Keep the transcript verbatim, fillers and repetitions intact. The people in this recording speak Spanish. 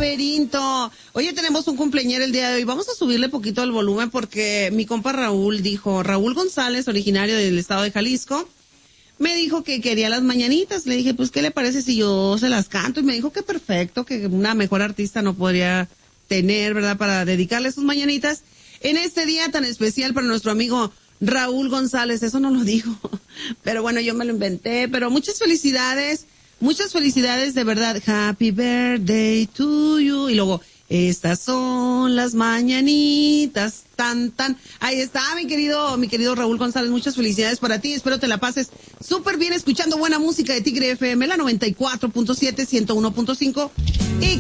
laberinto. Oye, tenemos un cumpleañero el día de hoy. Vamos a subirle poquito el volumen porque mi compa Raúl dijo, Raúl González, originario del estado de Jalisco, me dijo que quería las mañanitas. Le dije, pues, ¿qué le parece si yo se las canto? Y me dijo que perfecto, que una mejor artista no podría tener, ¿verdad?, para dedicarle sus mañanitas en este día tan especial para nuestro amigo Raúl González. Eso no lo dijo, pero bueno, yo me lo inventé. Pero muchas felicidades. Muchas felicidades, de verdad. Happy birthday to you. Y luego, estas son las mañanitas, tan, tan. Ahí está, mi querido, mi querido Raúl González. Muchas felicidades para ti. Espero te la pases súper bien escuchando buena música de Tigre F M, la noventa y cuatro punto siete, ciento uno punto cinco. Y